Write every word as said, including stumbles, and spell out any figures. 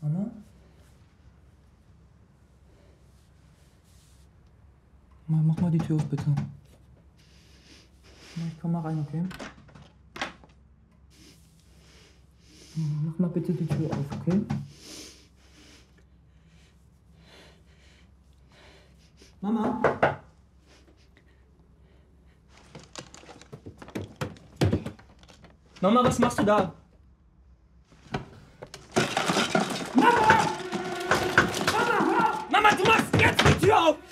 Mama? Mama, mach mal die Tür auf, bitte. Ich komm mal rein, okay? Mach mal bitte die Tür auf, okay? Mama? Mama, was machst du da? Mama! Mama, hör auf! Mama, du machst jetzt die Tür auf!